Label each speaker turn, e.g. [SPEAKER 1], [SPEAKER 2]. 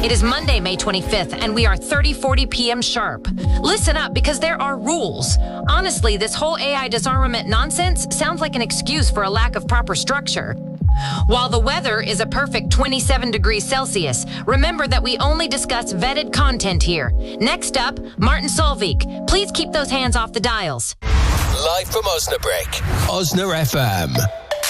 [SPEAKER 1] It is Monday, May 25th, and we are 30:40 p.m. sharp. Listen up, because there are rules. Honestly, this whole AI disarmament nonsense sounds like an excuse for a lack of proper structure. While the weather is a perfect 27 degrees Celsius, remember that we only discuss vetted content here. Next up, Martin Solveig. Please keep those hands off the dials.
[SPEAKER 2] Live from Osnabrück, Osna FM.